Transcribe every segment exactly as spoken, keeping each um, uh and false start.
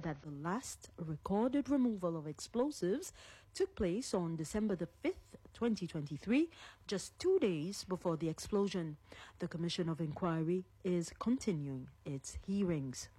that the last recorded removal of explosives took place on December the fifth, twenty twenty-three, just two days before the explosion. The Commission of Inquiry is continuing its hearings.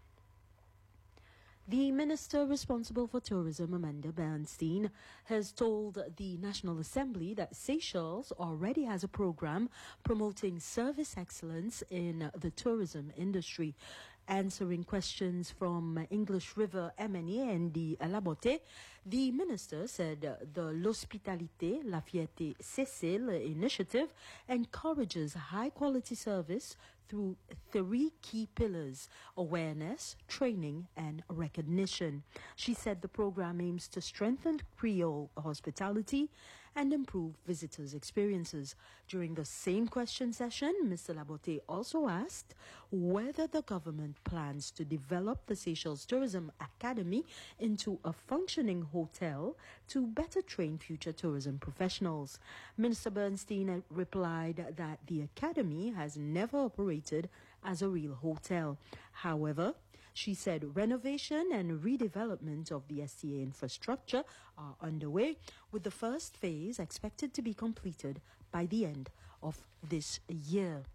The minister responsible for tourism, Amanda Bernstein, has told the National Assembly that Seychelles already has a program promoting service excellence in the tourism industry. Answering questions from English River M N A and the Laboté, the minister said the L'Hospitalité, La Fierté Seychelles initiative encourages high-quality service through three key pillars: awareness, training, and recognition. She said the program aims to strengthen Creole hospitality and improve visitors' experiences. During the same question session, Mister Laboté also asked whether the government plans to develop the Seychelles Tourism Academy into a functioning hotel to better train future tourism professionals. Minister Bernstein replied that the academy has never operated as a real hotel. However, she said renovation and redevelopment of the S T A infrastructure are underway, with the first phase expected to be completed by the end of this year.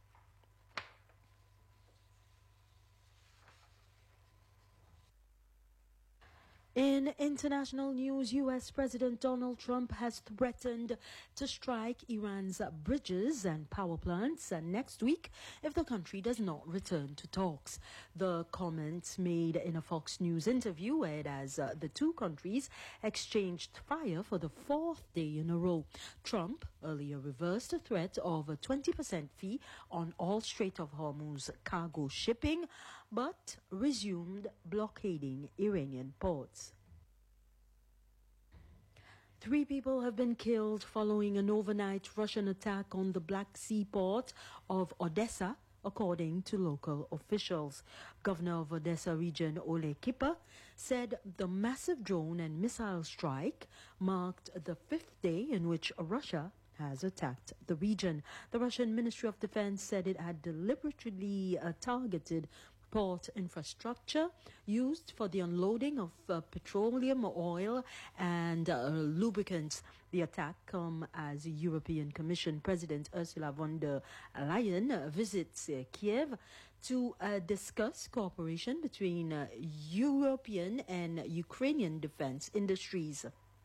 In international news, U S President Donald Trump has threatened to strike Iran's bridges and power plants next week if the country does not return to talks. The comments made in a Fox News interview aired as uh, the two countries exchanged fire for the fourth day in a row. Trump earlier reversed a threat of a twenty percent fee on all Strait of Hormuz cargo shipping, but resumed blockading Iranian ports. Three people have been killed following an overnight Russian attack on the Black Sea port of Odessa, according to local officials. Governor of Odessa region Ole Kiper said the massive drone and missile strike marked the fifth day in which Russia has attacked the region. The Russian Ministry of Defense said it had deliberately uh, targeted port infrastructure used for the unloading of uh, petroleum oil and uh, lubricants. The attack comes as European Commission President Ursula von der Leyen uh, visits uh, Kiev to uh, discuss cooperation between uh, European and Ukrainian defense industries.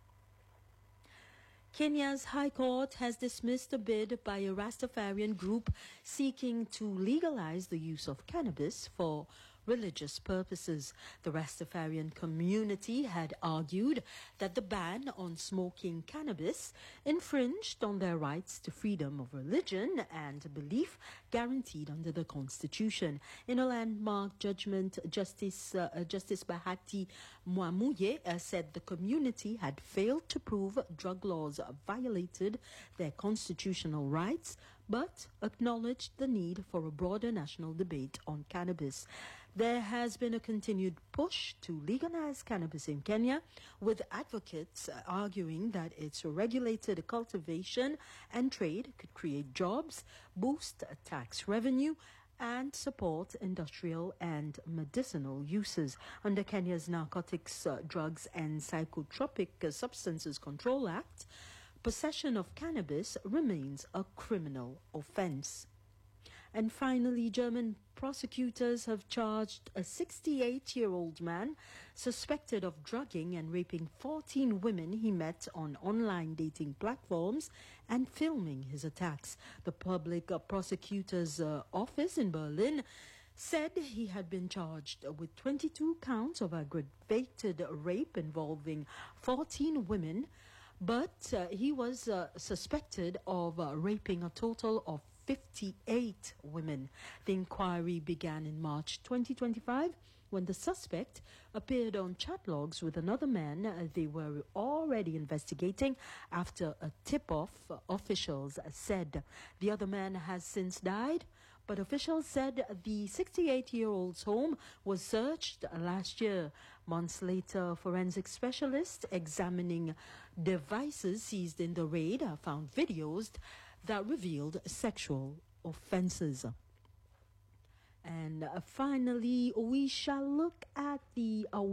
Kenya's High Court has dismissed a bid by a Rastafarian group seeking to legalize the use of cannabis for religious purposes. The Rastafarian community had argued that the ban on smoking cannabis infringed on their rights to freedom of religion and belief guaranteed under the Constitution. In a landmark judgment, Justice uh, Justice Bahati Mwamuye uh, said the community had failed to prove drug laws violated their constitutional rights, but acknowledged the need for a broader national debate on cannabis. There has been a continued push to legalize cannabis in Kenya, with advocates arguing that its regulated cultivation and trade could create jobs, boost tax revenue, and support industrial and medicinal uses. Under Kenya's Narcotics, uh, Drugs and Psychotropic uh, Substances Control Act, possession of cannabis remains a criminal offense. And finally, German prosecutors have charged a sixty-eight-year-old man suspected of drugging and raping fourteen women he met on online dating platforms and filming his attacks. The public uh, prosecutor's uh, office in Berlin said he had been charged with twenty-two counts of aggravated rape involving fourteen women, but uh, he was uh, suspected of uh, raping a total of fifty-eight women. The inquiry began in March twenty twenty-five when the suspect appeared on chat logs with another man uh, they were already investigating after a tip-off, uh, officials said. The other man has since died, but officials said the sixty-eight-year-old's home was searched last year. Months later, forensic specialists examining devices seized in the raid found videos that revealed sexual offenses. And uh, finally, we shall look at the